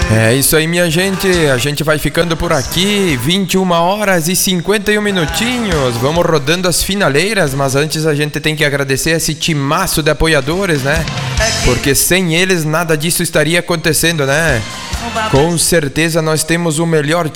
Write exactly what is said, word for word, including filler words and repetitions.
É isso aí, minha gente. A gente vai ficando por aqui. vinte e uma horas e cinquenta e um minutinhos. Vamos rodando as finaleiras, mas antes a gente tem que agradecer esse timaço de apoiadores, né? Porque sem eles nada disso estaria acontecendo, né? Com certeza nós temos o melhor